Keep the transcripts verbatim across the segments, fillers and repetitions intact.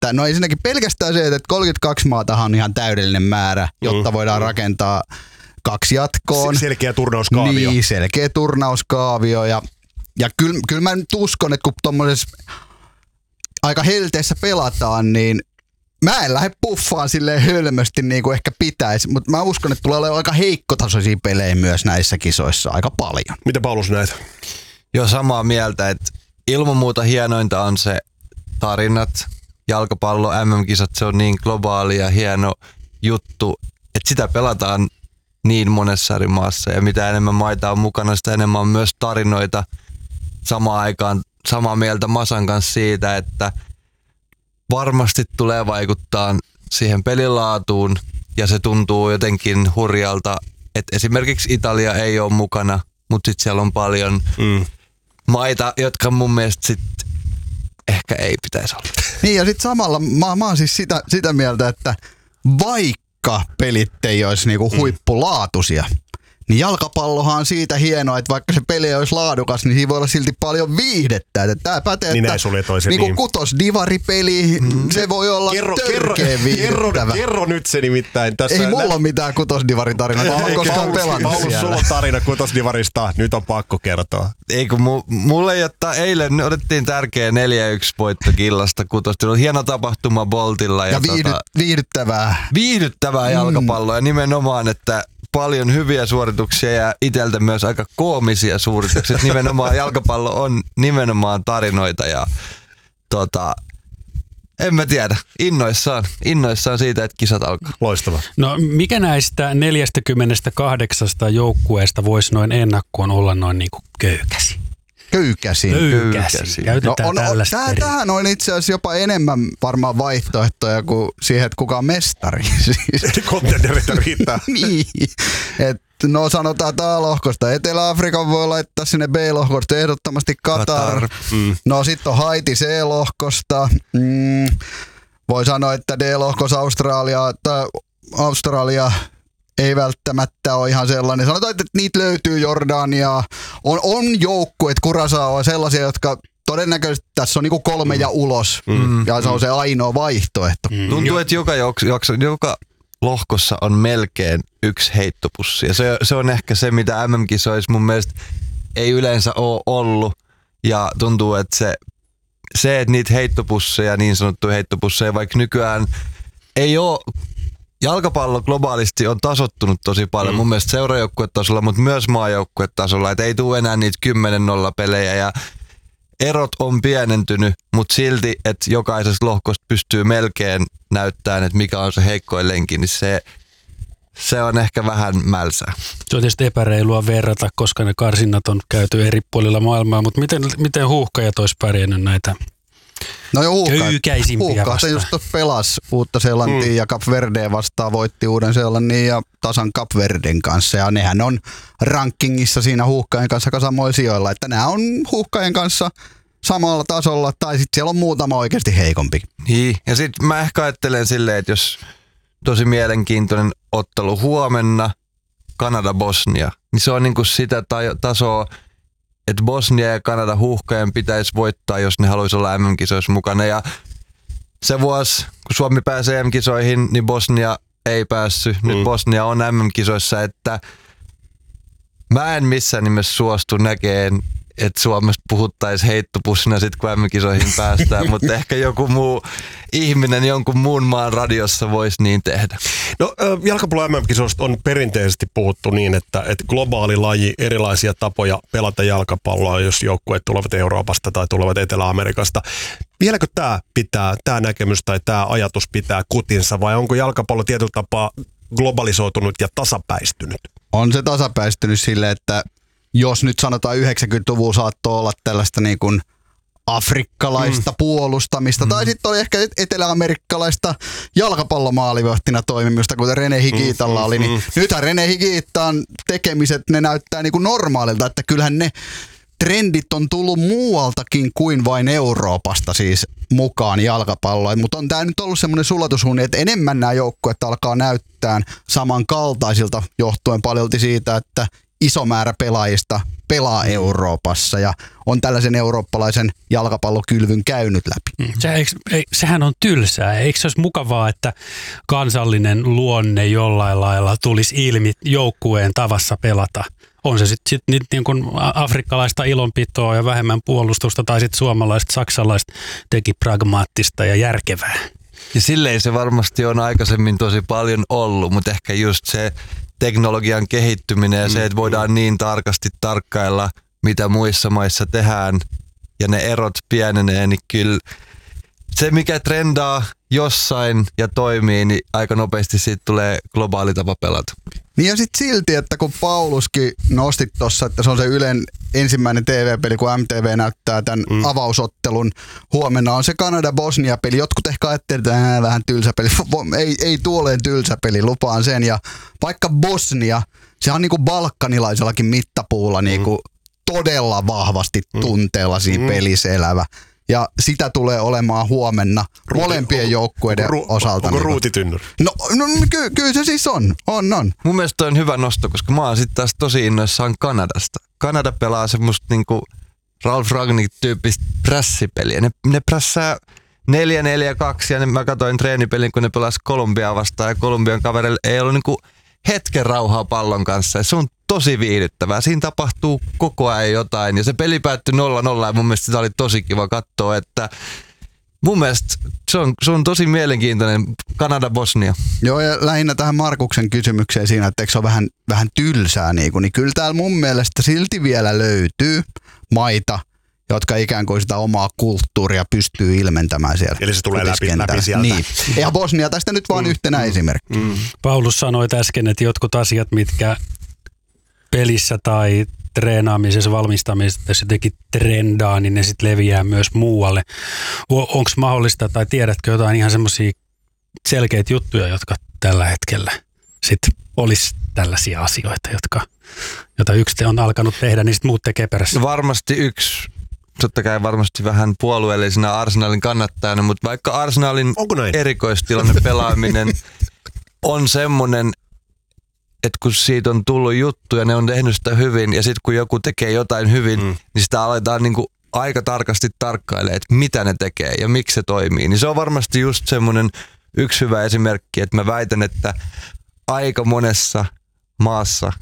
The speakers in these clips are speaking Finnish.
että no ensinnäkin pelkästään se, että kolmekymmentäkaksi maatahan on ihan täydellinen määrä, jotta mm. voidaan rakentaa kaksi jatkoon. Selkeä turnauskaavio. Niin, selkeä turnauskaavio. Ja, ja kyllä, kyllä mä nyt uskon, että kun tuommoisessa aika helteessä pelataan, niin mä en lähde puffaan silleen hölmösti niin kuin ehkä pitäisi, mutta mä uskon, että tulee olemaan aika heikkotasoisia pelejä myös näissä kisoissa aika paljon. Mitä Paulus näet? Joo, samaa mieltä, että ilman muuta hienointa on se tarinat, jalkapallo, M M-kisat, se on niin globaali ja hieno juttu, että sitä pelataan niin monessa eri maassa ja mitä enemmän maita on mukana, sitä enemmän on myös tarinoita. Samaan aikaan samaa mieltä Masan kanssa siitä, että varmasti tulee vaikuttaa siihen pelilaatuun ja se tuntuu jotenkin hurjalta, että esimerkiksi Italia ei ole mukana, mutta sitten siellä on paljon mm. maita, jotka mun mielestä sit ehkä ei pitäisi olla. Niin ja sitten samalla mä, mä oon siis sitä, sitä mieltä, että vaikka pelit ei olisi niinku huippulaatuisia, niin jalkapallohan on siitä hienoa, että vaikka se peli olisi laadukas, niin siinä voi olla silti paljon viihdettä. Että tämä pätee, niin että niin niinku niin. kutosdivaripeli, mm. se voi olla kerro, törkeä viihdyttävä. Kerro, kerro nyt se nimittäin. Tässä ei mulla nä- ole mitään kutosdivaritarina, mä oon koskaan pelannut Paulus, sulla on tarina kutosdivarista, nyt on pakko kertoa. Ei kun mu, mulle jotta eilen otettiin tärkeä neljä yksi voitto Killasta kutosdivarilla. Hieno tapahtuma Boltilla. Ja, ja viihdy, tota, viihdyttävää. Viihdyttävää mm. jalkapalloa ja nimenomaan, että paljon hyviä suorituksia ja itseltä myös aika koomisia suorituksia. Nimenomaan jalkapallo on nimenomaan tarinoita ja tota, en mä tiedä, innoissaan, innoissaan siitä, että kisat alkaa. Loistava. No mikä näistä neljästäkymmenestäkahdeksasta joukkueesta voisi noin ennakkoon olla noin niin kuin köykäsi? Köykäsi. Köykäsi. Käytetään no, on, tällaista. Täh, tähän on itse asiassa jopa enemmän varmaan vaihtoehtoja kuin siihen, että kuka on mestari. Siis. Kontentereita riittää. Niin. Et, no sanotaan A-lohkosta. Etelä-Afrikan voi laittaa sinne B-lohkosta ehdottomasti Katar. Katar. Mm. No sitten on Haiti C-lohkosta. Mm. Voi sanoa, että D-lohkossa Australia, tai Australia ei välttämättä ole ihan sellainen. Sanotaan, että niitä löytyy Jordania. On, on joukkueet, Curaçao on sellaisia, jotka todennäköisesti tässä on niinku kolme mm. ja ulos. Mm. Ja se on se ainoa vaihtoehto. Mm. Tuntuu, että joka, jakso, joka lohkossa on melkein yksi heittopussi. Ja se, se on ehkä se, mitä M M-kisoissa mun mielestä ei yleensä ole ollut. Ja tuntuu, että se, se että niitä heittopusseja, niin sanottuja heittopusseja, vaikka nykyään ei ole. Jalkapallo globaalisti on tasottunut tosi paljon, mm. mun mielestä seurajoukkuetasolla, mutta myös maajoukkuetasolla, että ei tule enää niitä kymmenen nolla pelejä ja erot on pienentynyt, mutta silti, että jokaisessa lohkosta pystyy melkein näyttämään, että mikä on se heikkoin lenki, niin se, se on ehkä vähän mälsää. Se on tietysti epäreilua verrata, koska ne karsinnat on käyty eri puolilla maailmaa, mutta miten, miten Huuhkajat olisi pärjännyt näitä no jo köykäisimpiä vastaan? Just pelasi Uutta-Seelantia mm. ja Cap Verdea vastaan, voitti Uuden-Seelannin ja tasan Cap Verden kanssa. Ja nehän on rankingissa siinä Huuhkajien kanssa aika samoilla sijoilla, että nämä on Huuhkajien kanssa samalla tasolla tai sitten siellä on muutama oikeasti heikompi. Niin, ja sitten mä ehkä ajattelen silleen, että jos tosi mielenkiintoinen ottelu huomenna, Kanada-Bosnia, niin se on niinku sitä tasoa, että Bosnia ja Kanada Huuhkajien pitäisi voittaa, jos ne haluaisi olla M M-kisoissa mukana. Ja se vuosi, kun Suomi pääsee M M-kisoihin, niin Bosnia ei päässyt. Nyt mm. Bosnia on M M-kisoissa, että mä en missään nimessä suostu näkeen, että Suomesta puhuttaisiin heittopussina sitten, kun M M-kisoihin päästään, mutta ehkä joku muu ihminen jonkun muun maan radiossa voisi niin tehdä. No jalkapallo M M-kisoista on perinteisesti puhuttu niin, että, että globaali laji, erilaisia tapoja pelata jalkapalloa, jos joukkueet tulevat Euroopasta tai tulevat Etelä-Amerikasta. Vieläkö tämä pitää, tämä näkemys tai tämä ajatus pitää kutinsa vai onko jalkapallo tietyllä tapaa globalisoitunut ja tasapäistynyt? On se tasapäistynyt sille, että jos nyt sanotaan yhdeksänkymmentäluvulla saattoi olla tällaista niin kuin afrikkalaista mm. puolustamista, mm. tai sitten oli ehkä etelä-amerikkalaista jalkapallomaalivahtina toimimista, kuten René Higuitalla mm, oli. Niin mm. Nythän René Higuitan tekemiset, ne näyttää niin kuin normaalilta, että kyllähän ne trendit on tullut muualtakin kuin vain Euroopasta siis mukaan jalkapalloon. Mutta on tämä nyt ollut semmoinen sulatusuuni, että enemmän nämä joukkueet alkaa näyttää samankaltaisilta johtuen paljolti siitä, että iso määrä pelaajista pelaa Euroopassa ja on tällaisen eurooppalaisen jalkapallokylvyn käynyt läpi. Se, eikö, ei, sehän on tylsää. Eikö se olisi mukavaa, että kansallinen luonne jollain lailla tulisi ilmi joukkueen tavassa pelata? On se sitten sit, sit, niin kuin afrikkalaista ilonpitoa ja vähemmän puolustusta tai sitten suomalaista, saksalaiset teki pragmaattista ja järkevää. Ja silleen se varmasti on aikaisemmin tosi paljon ollut, mutta ehkä just se teknologian kehittyminen ja se, että voidaan niin tarkasti tarkkailla, mitä muissa maissa tehdään ja ne erot pienenee, niin kyllä se, mikä trendaa jossain ja toimii, niin aika nopeasti siitä tulee globaali tapa pelata. Niin ja sitten silti, että kun Pauluskin nostit tuossa, että se on se Ylen ensimmäinen T V-peli, kun M T V näyttää tämän mm. avausottelun. Huomenna on se Kanada-Bosnia-peli. Jotkut ehkä ajattelevat, että äh, vähän tylsä peli. ei, ei tuoleen tylsä peli, lupaan sen. Ja vaikka Bosnia, se on niinku balkanilaisellakin mittapuulla niinku mm. todella vahvasti tunteella siinä mm. pelissä elävä. Ja sitä tulee olemaan huomenna Ruuti, molempien onko, joukkueiden ru, osalta. Onko ruutitynnyri? No, no ky, kyllä se siis on. on, on. Mun mielestä toi on hyvä nosto, koska mä oon sitten taas tosi innoissaan Kanadasta. Kanada pelaa semmoista niinku Ralf Rangnick-tyyppistä prässipeliä. Ne, ne prässää neljä neljä kaksi ja ne, mä katsoin treenipelin, kun ne pelasi Kolumbiaa vastaan ja Kolumbian kaverille ei ollut niinku hetken rauhaa pallon kanssa. Ja se on tosi viihdyttävää. Siinä tapahtuu koko ajan jotain ja se peli päättyi nolla nolla ja mun mielestä sitä oli tosi kiva katsoa, että mun mielestä se on, se on tosi mielenkiintoinen Kanada-Bosnia. Joo, ja lähinnä tähän Markuksen kysymykseen siinä, että eikö se ole vähän, vähän tylsää, niin, kuin, niin kyllä täällä mun mielestä silti vielä löytyy maita, jotka ikään kuin sitä omaa kulttuuria pystyy ilmentämään siellä. Eli se tulee läpi, läpi sieltä. Niin. Ja Bosnia tästä nyt vaan mm, yhtenä mm, esimerkki. Mm. Paulus sanoi äsken, että jotkut asiat, mitkä pelissä tai treenaamisessa, valmistamisessa jotenkin trendaa, niin ne sitten leviää myös muualle. Onko mahdollista, tai tiedätkö jotain ihan semmoisia selkeitä juttuja, jotka tällä hetkellä sitten olisi tällaisia asioita, jotka, joita yksi on alkanut tehdä, niin sitten muut tekee perässä? No varmasti yksi, totta kai varmasti vähän puolueellisena Arsenalin kannattajana, mutta vaikka Arsenalin erikoistilanne pelaaminen on semmoinen, että kun siitä on tullut juttu ja ne on tehnyt sitä hyvin ja sitten kun joku tekee jotain hyvin, mm. niin sitä aletaan niinku aika tarkasti tarkkailemaan, että mitä ne tekee ja miksi se toimii. Niin se on varmasti just semmoinen yksi hyvä esimerkki, että mä väitän, että aika monessa maassa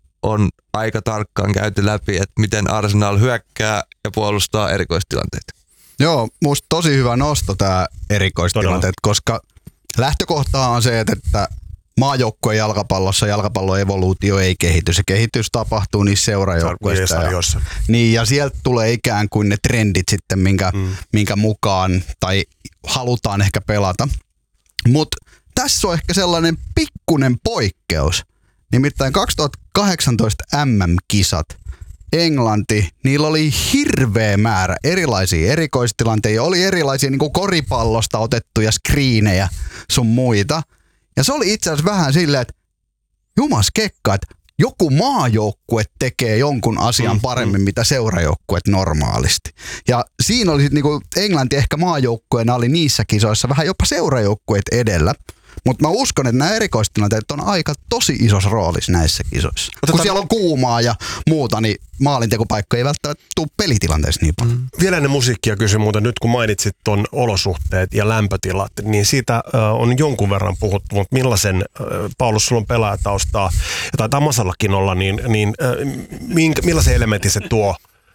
on aika tarkkaan käyty läpi, että miten Arsenal hyökkää ja puolustaa erikoistilanteita. Joo, musta tosi hyvä nosto tämä erikoistilanteet, koska lähtökohtaa on se, että maajoukkueen jalkapallossa jalkapallon evoluutio ei kehity. Se kehitys tapahtuu niissä seurajoukkueissa. Ja, niin, ja sieltä tulee ikään kuin ne trendit sitten, minkä, mm. minkä mukaan tai halutaan ehkä pelata. Mutta tässä on ehkä sellainen pikkunen poikkeus. Nimittäin kaksituhattakahdeksantoista M M-kisat. Englanti, niillä oli hirveä määrä erilaisia erikoistilanteita. Oli erilaisia niin kuin koripallosta otettuja skriinejä sun muita. Ja se oli itse asiassa vähän silleen, että jumas kekka, että joku maajoukkue tekee jonkun asian paremmin, mitä seurajoukkueet normaalisti. Ja siinä oli sitten niinku Englanti ehkä maajoukkueena oli niissä kisoissa vähän jopa seurajoukkueet edellä. Mutta mä uskon, että nämä erikoistilanteet on aika tosi isossa roolissa näissä kisoissa. Otetaan kun siellä on kuumaa ja muuta, niin maalintekopaikka ei välttämättä tule pelitilanteessa niin paljon. Mm. Vielä ennen musiikkia kysyn muuten, nyt kun mainitsit ton olosuhteet ja lämpötilat, niin siitä äh, on jonkun verran puhuttu, mutta millaisen, äh, Paulus, sulla on pelaajataustaa, ja taitaa Masallakin olla, niin, niin äh, minkä, millaisen elementin se tuo?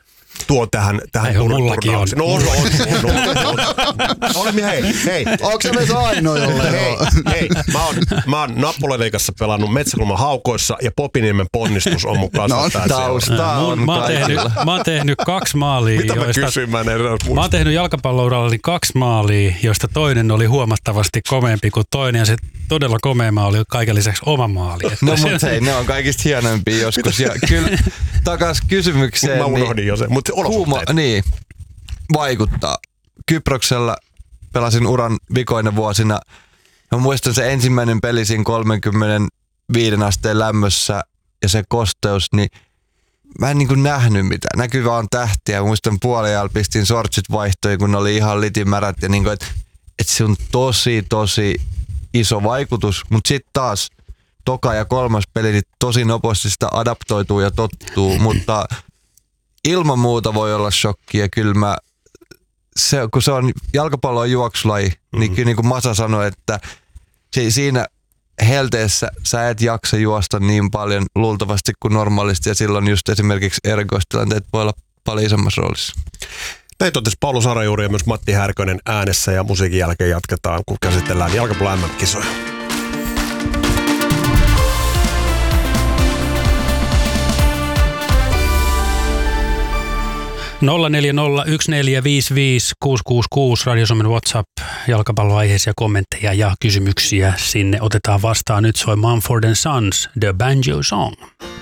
Tuo tähän, tähän turnaukseen. No on, on, on, on, on. Olemme, hei, hei. Onko se myös ainoa, jolle hei, hei. Mä oon, mä oon Nappuleliigassa pelannut Metsäkulman Haukoissa ja Popiniemen ponnistus on mun kanssa. No, taustaa on. Mä oon tehnyt, mä oon tehnyt kaksi maalia. Mitä mä kysyin? Mä en edes muista. Mä oon tehnyt jalkapallourallani kaksi maalia, joista toinen oli huomattavasti komeampi kuin toinen ja se todella komeamma oli kaiken lisäksi oma maali. Että no mutta hei, ne on kaikista hienoimpia joskus. Ja kyllä takas kysymykseen. Mä unohdin niin, jo se, mutta olosuhteet. Kuuma, niin, vaikuttaa. Kyproksella pelasin uran vikoina vuosina. Mä muistan se ensimmäinen peli siinä kolmekymmentäviisi asteen lämmössä ja se kosteus, niin mä en niin kuin nähnyt mitään. Näkyy vaan tähtiä. Mä muistan puoliajalla pistin sortsit vaihtoihin, kun ne oli ihan litimärät ja niin kuin, että et se on tosi, tosi iso vaikutus, mutta sitten taas toka ja kolmas peli niin tosi nopeasti sitä adaptoituu ja tottuu, mutta ilman muuta voi olla shokki ja kyllä mä, se, kun se on jalkapallon juoksulaji, mm-hmm. niin kyllä niin kuin Masa sanoi, että si, siinä helteessä sä et jaksa juosta niin paljon luultavasti kuin normaalisti ja silloin just esimerkiksi erikoistilanteet voi olla paljon isommassa roolissa. Näin totesi Paulu Sarajuuri ja myös Matti Härkönen äänessä ja musiikin jälkeen jatketaan, kun käsitellään jalkapallon M M-kisoja. nolla neljä nolla yksi neljä viisi viisi kuusi kuusi kuusi Radio Suomen WhatsApp, jalkapalloaiheisia kommentteja ja kysymyksiä sinne otetaan vastaan. Nyt soi Mumford and Sons, The Banjo Song.